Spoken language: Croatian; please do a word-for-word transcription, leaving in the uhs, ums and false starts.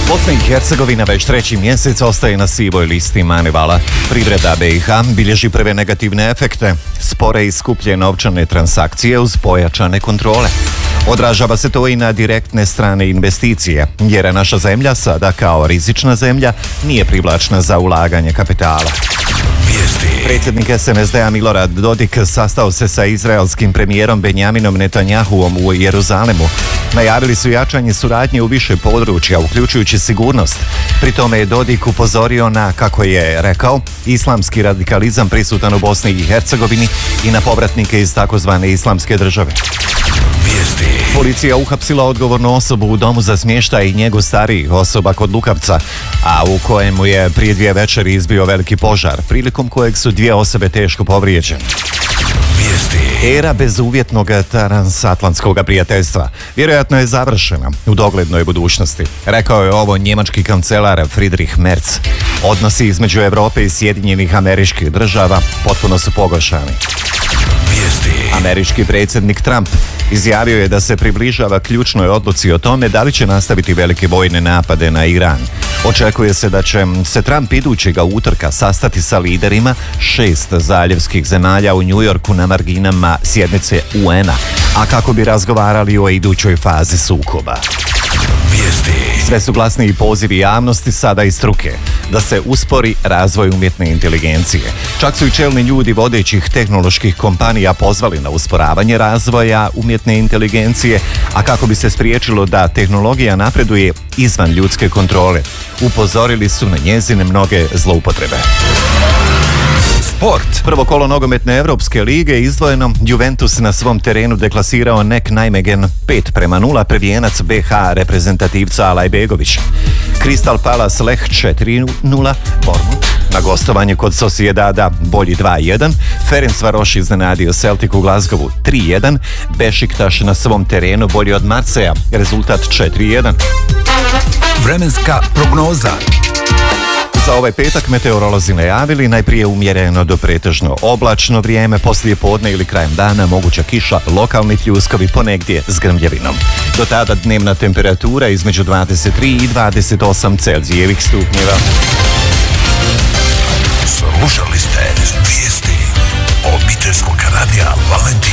Bosna i Hercegovina već treći mjesec ostaje na sivoj listi Manivala. Privreda B i H bilježi prve negativne efekte, spore i skuplje novčane transakcije uz pojačane kontrole. Odražava se to i na direktne strane investicije, jer je naša zemlja sada kao rizična zemlja nije privlačna za ulaganje kapitala. Predsjednik es en es de a Milorad Dodik sastao se sa izraelskim premijerom Benjaminom Netanjahuom u Jeruzalemu. Najavili su jačanje suradnje u više područja, uključujući sigurnost. Pri tome je Dodik upozorio na, kako je rekao, islamski radikalizam prisutan u Bosni i Hercegovini i na povratnike iz takozvane islamske države. Policija uhapsila odgovornu osobu u domu za smještaj i njegu starijih osoba kod Lukavca, a u kojemu je prije dvije večeri izbio veliki požar, prilikom kojeg su dvije osobe teško povrijeđene. Era bezuvjetnog transatlantskog prijateljstva vjerojatno je završena u doglednoj budućnosti. Rekao je ovo njemački kancelar Friedrich Merz. Odnosi između Europe i Sjedinjenih Američkih Država potpuno su pogoršani. Američki predsjednik Trump izjavio je da se približava ključnoj odluci o tome da li će nastaviti velike vojne napade na Iran. Očekuje se da će se Trump idućega utorka sastati sa liderima šest zaljevskih zemalja u New Yorku na marginama sjednice U N-a, a kako bi razgovarali o idućoj fazi sukoba. Sve su glasniji pozivi javnosti, sada i struke, da se uspori razvoj umjetne inteligencije. Čak su i čelni ljudi vodećih tehnoloških kompanija pozvali na usporavanje razvoja umjetne inteligencije, a kako bi se spriječilo da tehnologija napreduje izvan ljudske kontrole. Upozorili su na njezine mnoge zloupotrebe. Sport. Prvo kolo nogometne Evropske lige izdvojeno, Juventus na svom terenu deklasirao Nek Nijmegen pet prema nula, prvijenac B H reprezentativca Alajbegović. Crystal Palace Lech četiri nula, Bournemouth na gostovanje kod Sociedada bolji dva jedan, Ferencvaroš iznenadio Celtic u Glasgowu tri jedan, Bešiktaš na svom terenu bolji od Marseja, rezultat četiri jedan. Vremenska prognoza. Za ovaj petak meteorolozi najavili najprije umjereno do pretežno oblačno vrijeme, poslije podne ili krajem dana moguća kiša, lokalni pljuskovi, ponegdje s grmljevinom. Do tada dnevna temperatura između dvadeset tri i dvadeset osam Celzijevih stupnjeva. Slušali ste vijesti obiteljskog radija Valentina.